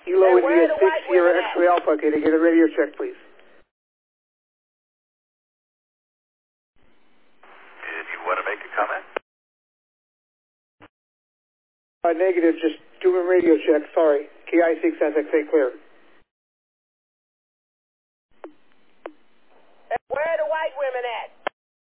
Elo India 6 Sierra X-ray Alpha. Okay, to get a radio check, please. Did you want to make a comment? Negative, just doing radio check. Sorry. KI6 SXA clear.